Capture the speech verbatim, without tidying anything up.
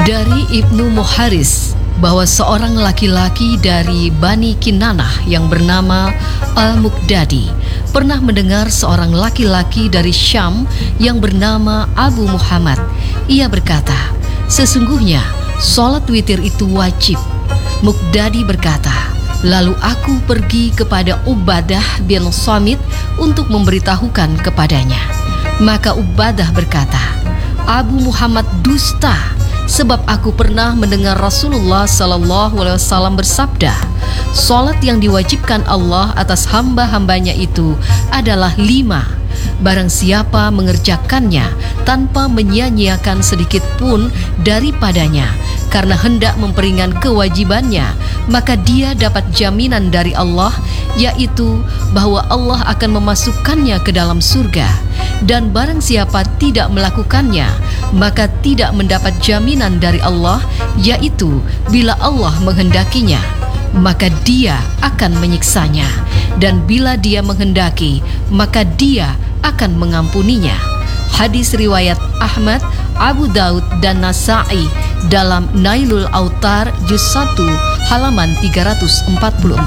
Dari Ibnu Muharis bahwa seorang laki-laki dari Bani Kinanah yang bernama Al-Muqdadi pernah mendengar seorang laki-laki dari Syam yang bernama Abu Muhammad. Ia berkata, sesungguhnya sholat witir itu wajib. Muqdadi berkata, lalu aku pergi kepada Ubadah bin Samit untuk memberitahukan kepadanya. Maka Ubadah berkata, Abu Muhammad dusta, sebab aku pernah mendengar Rasulullah Sallallahu Alaihi Wasallam bersabda, sholat yang diwajibkan Allah atas hamba-hambanya itu adalah lima. Barang siapa mengerjakannya tanpa menyia-nyiakan sedikit pun daripadanya karena hendak memperingan kewajibannya, maka dia dapat jaminan dari Allah, yaitu bahwa Allah akan memasukkannya ke dalam surga. Dan barang siapa tidak melakukannya, maka tidak mendapat jaminan dari Allah, yaitu bila Allah menghendakinya, maka dia akan menyiksanya, dan bila dia menghendaki, maka dia akan mengampuninya. Hadis riwayat Ahmad, Abu Daud dan Nasa'i dalam Nailul Autar juz satu halaman tiga ratus empat puluh empat.